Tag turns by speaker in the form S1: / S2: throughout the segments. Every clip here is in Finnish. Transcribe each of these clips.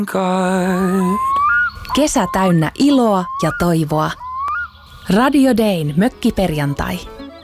S1: God.
S2: Kesä täynnä iloa ja toivoa. Radio Dayn mökkiperjantai.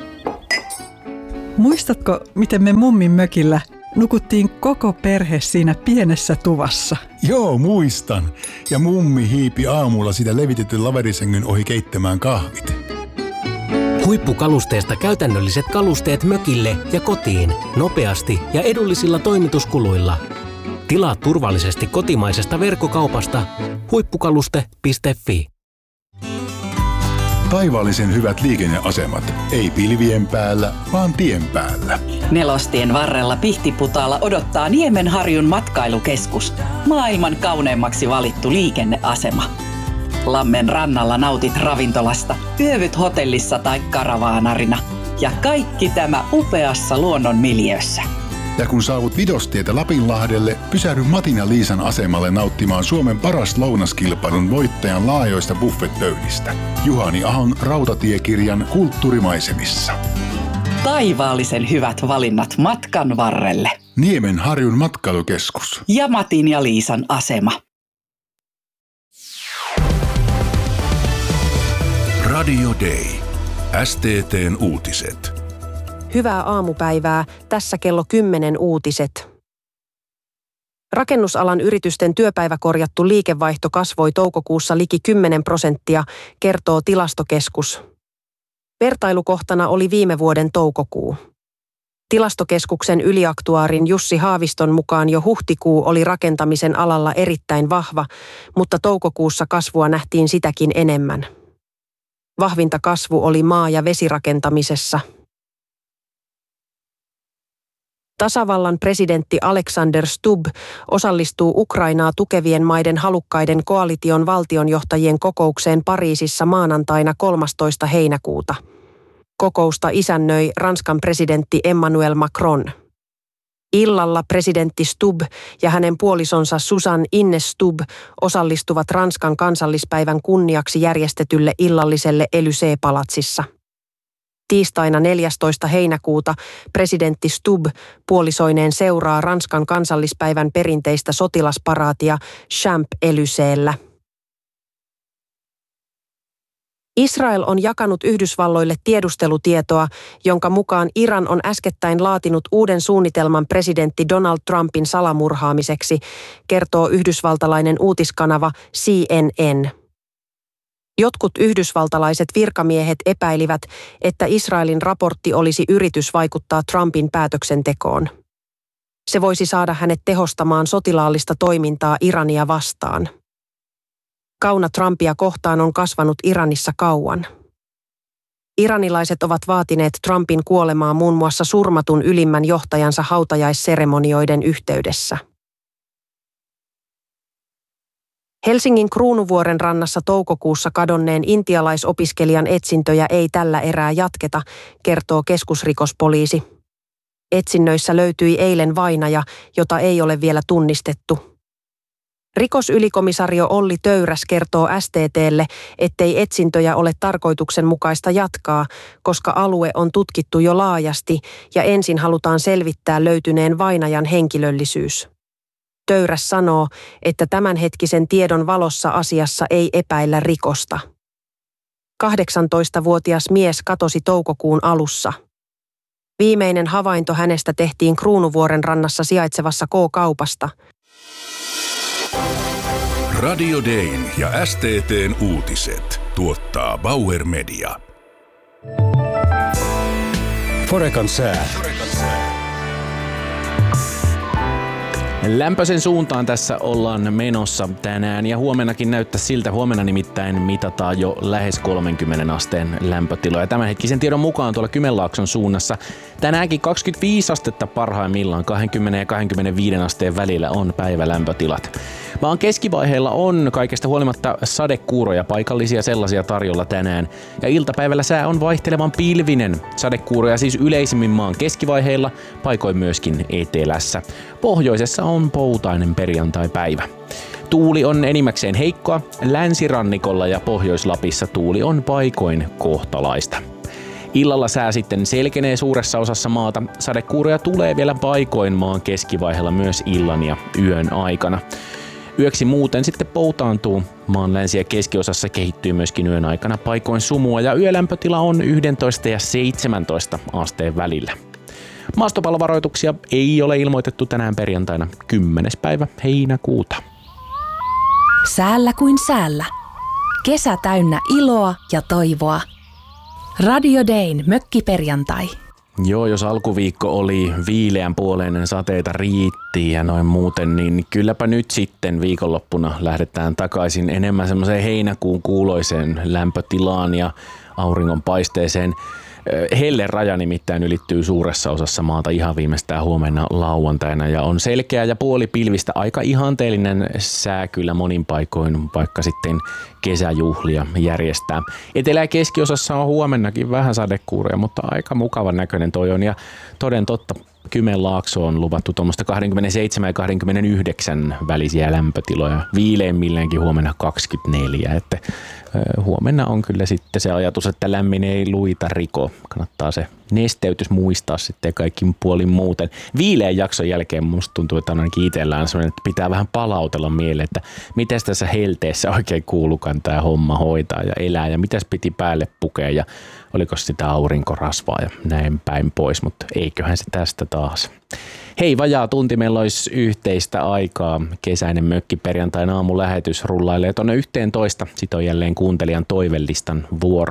S3: Muistatko, miten me mummin mökillä nukuttiin koko perhe siinä pienessä tuvassa?
S4: Joo, muistan. Ja mummi hiipi aamulla sitä levitetyn laverisängyn ohi keittämään kahvit.
S5: Huippukalusteesta käytännölliset kalusteet mökille ja kotiin. Nopeasti ja edullisilla toimituskuluilla. Tilaa turvallisesti kotimaisesta verkkokaupasta huippukaluste.fi.
S4: Taivaallisen hyvät liikenneasemat. Ei pilvien päällä, vaan tien päällä.
S6: Nelostien varrella Pihtiputaalla odottaa Niemenharjun matkailukeskus. Maailman kauneimmaksi valittu liikenneasema. Lammen rannalla nautit ravintolasta, yövyt hotellissa tai karavaanarina. Ja kaikki tämä upeassa luonnonmiljöössä.
S4: Ja kun saavut Vidostietä Lapinlahdelle, pysähdy Matin ja Liisan asemalle nauttimaan Suomen paras lounaskilpailun voittajan laajoista buffetpöydistä. Juhani Ahon rautatiekirjan Kulttuurimaisemissa.
S6: Taivaallisen hyvät valinnat matkan varrelle.
S4: Niemenharjun matkailukeskus.
S6: Ja Matin ja Liisan asema.
S7: Radio Day. STT:n uutiset.
S8: Hyvää aamupäivää. Tässä kello 10 uutiset. Rakennusalan yritysten työpäiväkorjattu liikevaihto kasvoi toukokuussa liki 10%, kertoo Tilastokeskus. Vertailukohtana oli viime vuoden toukokuu. Tilastokeskuksen yliaktuaarin Jussi Haaviston mukaan jo huhtikuu oli rakentamisen alalla erittäin vahva, mutta toukokuussa kasvua nähtiin sitäkin enemmän. Vahvinta kasvu oli maa- ja vesirakentamisessa. Tasavallan presidentti Alexander Stubb osallistuu Ukrainaa tukevien maiden halukkaiden koalition valtionjohtajien kokoukseen Pariisissa maanantaina 13. heinäkuuta. Kokousta isännöi Ranskan presidentti Emmanuel Macron. Illalla presidentti Stubb ja hänen puolisonsa Susanne Ines Stubb osallistuvat Ranskan kansallispäivän kunniaksi järjestetylle illalliselle Élysée-palatsissa. Tiistaina 14. heinäkuuta presidentti Stubb puolisoineen seuraa Ranskan kansallispäivän perinteistä sotilasparaatia Champs-Élysées'llä. Israel on jakanut Yhdysvalloille tiedustelutietoa, jonka mukaan Iran on äskettäin laatinut uuden suunnitelman presidentti Donald Trumpin salamurhaamiseksi, kertoo yhdysvaltalainen uutiskanava CNN. Jotkut yhdysvaltalaiset virkamiehet epäilivät, että Israelin raportti olisi yritys vaikuttaa Trumpin päätöksentekoon. Se voisi saada hänet tehostamaan sotilaallista toimintaa Irania vastaan. Kauna Trumpia kohtaan on kasvanut Iranissa kauan. Iranilaiset ovat vaatineet Trumpin kuolemaa muun muassa surmatun ylimmän johtajansa hautajaisseremonioiden yhteydessä. Helsingin Kruunuvuoren rannassa toukokuussa kadonneen intialaisopiskelijan etsintöjä ei tällä erää jatketa, kertoo keskusrikospoliisi. Etsinnöissä löytyi eilen vainaja, jota ei ole vielä tunnistettu. Rikosylikomisario Olli Töyräs kertoo STT:lle, ettei etsintöjä ole tarkoituksenmukaista jatkaa, koska alue on tutkittu jo laajasti ja ensin halutaan selvittää löytyneen vainajan henkilöllisyys. Töyräs sanoo, että tämänhetkisen tiedon valossa asiassa ei epäillä rikosta. 18-vuotias mies katosi toukokuun alussa. Viimeinen havainto hänestä tehtiin Kruunuvuoren rannassa sijaitsevassa K-kaupasta.
S7: Radio Dayn ja STT:n uutiset tuottaa Bauer Media.
S5: Forecan sää.
S9: Lämpöisen suuntaan tässä ollaan menossa tänään ja huomennakin näyttää siltä. Huomenna nimittäin mitataan jo lähes 30 asteen lämpötiloja. Tämänhetkisen tiedon mukaan tuolla Kymenlaakson suunnassa tänäänkin 25 astetta parhaimmillaan, 20 ja 25 asteen välillä on päivälämpötilat. Maan keskivaiheilla on kaikesta huolimatta sadekuuroja, paikallisia sellaisia tarjolla tänään. Ja iltapäivällä sää on vaihtelevan pilvinen. Sadekuuroja siis yleisimmin maan keskivaiheilla, paikoin myöskin etelässä. Pohjoisessa on poutainen perjantaipäivä. Tuuli on enimmäkseen heikkoa. Länsirannikolla ja Pohjois-Lapissa tuuli on paikoin kohtalaista. Illalla sää sitten selkenee suuressa osassa maata. Sadekuuroja tulee vielä paikoin maan keskivaiheella myös illan ja yön aikana. Yöksi muuten sitten poutaantuu. Maan länsi- ja keskiosassa kehittyy myöskin yön aikana paikoin sumua ja yölämpötila on 11 ja 17 asteen välillä. Maastopallovaroituksia ei ole ilmoitettu tänään perjantaina 10. päivä heinäkuuta.
S2: Säällä kuin säällä. Kesä täynnä iloa ja toivoa. Radio Dayn mökkiperjantai.
S9: Joo, jos alkuviikko oli viileänpuoleinen, sateita riitti ja noin muuten, niin kylläpä nyt sitten viikonloppuna lähdetään takaisin enemmän semmoiseen heinäkuun kuuloiseen lämpötilaan ja auringonpaisteeseen. Hellen raja nimittäin ylittyy suuressa osassa maata ihan viimeistään huomenna lauantaina ja on selkeä ja puolipilvistä aika ihanteellinen sää kyllä monin paikoin, vaikka sitten kesäjuhlia järjestää. Etelä- ja keskiosassa on huomennakin vähän sadekuuroja, mutta aika mukavan näköinen toi on ja toden totta. Kymenlaakso on luvattu tuommoista 27 ja 29 välisiä lämpötiloja. Viileimmilläänkin huomenna 24. Että huomenna on kyllä sitten se ajatus, että lämmin ei luita riko. Kannattaa se nesteytys muistaa sitten kaikin puolin muuten. Viileän jakson jälkeen musta tuntuu, että on ainakin itsellään sellainen, että pitää vähän palautella mieleen, että mitäs tässä helteessä oikein kuulukaan tämä homma hoitaa ja elää ja mitäs piti päälle pukea ja oliko sitä aurinkorasvaa ja näin päin pois, mutta eiköhän se tästä taas. Hei, vajaa tunti meillä olisi yhteistä aikaa. Kesäinen mökkiperjantain aamulähetys rullailee tuonne 11. Sitten on jälleen kuuntelijan toivelistan vuoro.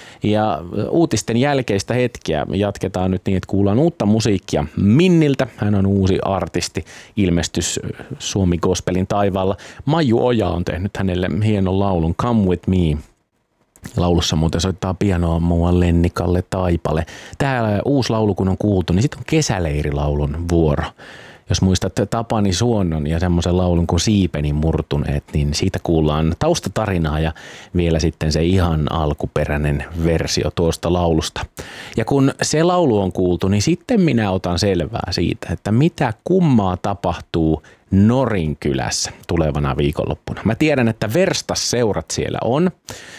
S9: Ja uutisten jälkeistä hetkiä jatketaan nyt niin, että kuullaan uutta musiikkia Minniltä. Hän on uusi artisti, ilmestys Suomi Gospelin taivaalla. Maiju Oja on tehnyt hänelle hienon laulun Come With Me. Laulussa muuten soittaa pianoa muuan Lenni-Kalle Taipale. Täällä uusi laulu kun on kuultu, niin sitten on kesäleirilaulun vuoro. Jos muistatte Tapani Suonnon ja semmoisen laulun kuin Siipeni murtuneet, niin siitä kuullaan taustatarinaa ja vielä sitten se ihan alkuperäinen versio tuosta laulusta. Ja kun se laulu on kuultu, niin sitten minä otan selvää siitä, että mitä kummaa tapahtuu Norinkylässä tulevana viikonloppuna. Mä tiedän, että Verstas-seurat siellä on.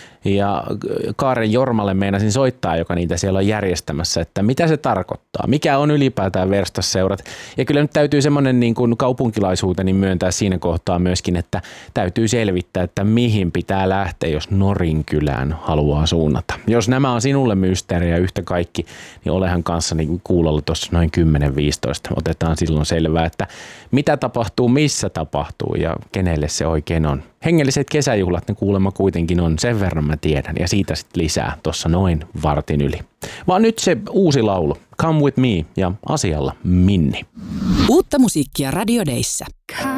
S9: Ja Kaaren Jormalle meinasin soittaa, joka niitä siellä on järjestämässä, että mitä se tarkoittaa, mikä on ylipäätään Verstas-seurat. Ja kyllä nyt täytyy semmoinen niin kuin kaupunkilaisuuteni myöntää siinä kohtaa myöskin, että täytyy selvittää, että mihin pitää lähteä, jos Norinkylään haluaa suunnata. Jos nämä on sinulle mysteeriä yhtä kaikki, niin olehan kanssani kuulolla tuossa noin 10-15. Otetaan silloin selvää, että mitä tapahtuu, missä tapahtuu ja kenelle se oikein on. Hengelliset kesäjuhlat ne kuulemma kuitenkin on, sen verran mä tiedän, ja siitä sitten lisää tuossa noin vartin yli. Vaan nyt se uusi laulu, Come With Me, ja asialla Minni.
S1: Uutta musiikkia Radio Dayssä.